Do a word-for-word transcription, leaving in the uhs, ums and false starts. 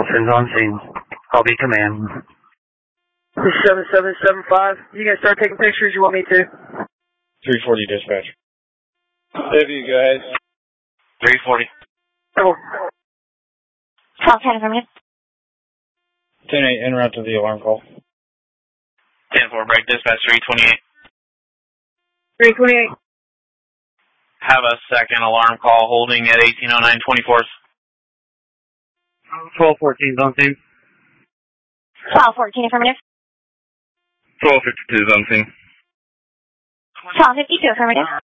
Dolphins on scene. Call B command. seven seven seven five. You guys start taking pictures? You want me to? three forty dispatch. Have you guys? three forty. Oh. twelve ten affirmative. ten eight, en route to the alarm call. ten four, break dispatch three twenty-eight. three twenty-eight. Have a second alarm call holding at eighteen oh nine twenty-fourth. twelve fourteen on scene. twelve fourteen affirmative. twelve fifty-two on scene. twelve fifty-two affirmative.